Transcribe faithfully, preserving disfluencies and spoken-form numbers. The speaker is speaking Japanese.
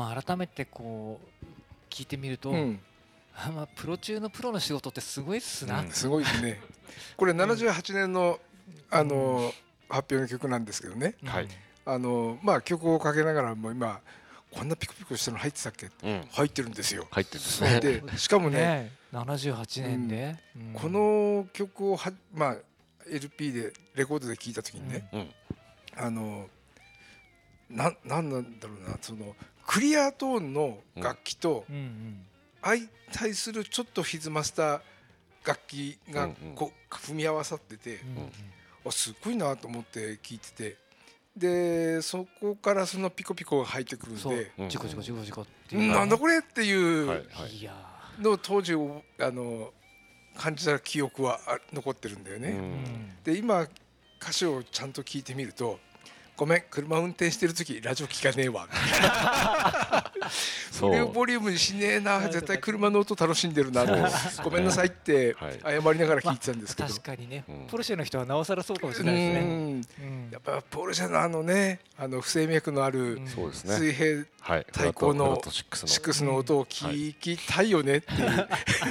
まあ改めてこう聞いてみると、 うんまあプロ中のプロの仕事ってすごいっすな、 うん、 すごいですね。これななじゅうはちねんのあの発表の曲なんですけどね、 うんはいあのまあ曲をかけながらも今こんなピコピコしたの入ってたっけ、 うん、 入ってるんですよ。 入ってるんですね。 でしかもねねななじゅうはちねんで、うんこの曲をはまあ エルピー でレコードで聴いた時にね、 うんあのななんなんだろうな、そのクリアトーンの楽器とうんうん相対するちょっと歪ませた楽器がうんうんこう踏み合わさってて、 うんうんあすごいなと思って聴いてて、でそこからそのピコピコが入ってくるんそうで、 ジコジコジコジコってういう、 んなんだこれっていはいうはいいやのを当時をあの感じた記憶はあ残ってるんだようね。 ーうんんで今歌詞をちゃんと聞いてみると、ごめん車運転してる時ラジオ聞かねえわそそういうボリュームにしねえな、絶対車の音楽しんでるなとごめんなさいってはい謝りながら聞いてたんですけど、 確かにね、 うんポルシェの人はなおさらそうかもしれないですね。うんやっぱポルシェのあのね、あの不整脈のあるうんそうですね。 水平はい。 太鼓のフラットシックスのシックスの音を聞きたいよねっていう